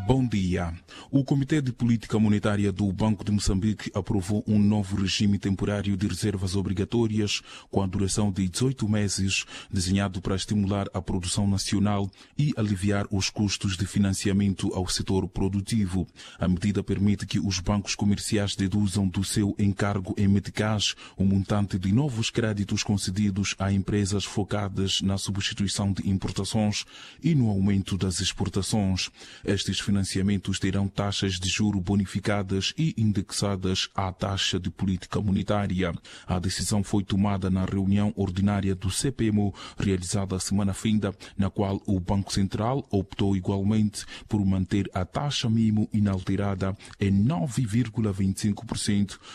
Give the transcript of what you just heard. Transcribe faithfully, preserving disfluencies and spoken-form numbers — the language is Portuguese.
Bom dia. O Comitê de Política Monetária do Banco de Moçambique aprovou um novo regime temporário de reservas obrigatórias com a duração de dezoito meses, desenhado para estimular a produção nacional e aliviar os custos de financiamento ao setor produtivo. A medida permite que os bancos comerciais deduzam do seu encargo em meticais o montante de novos créditos concedidos a empresas focadas na substituição de importações e no aumento das exportações. Estes financiamentos terão taxas de juro bonificadas e indexadas à taxa de política monetária. A decisão foi tomada na reunião ordinária do C P M O, realizada a semana finda, na qual o Banco Central optou igualmente por manter a taxa mínima inalterada em nove vírgula vinte e cinco por cento,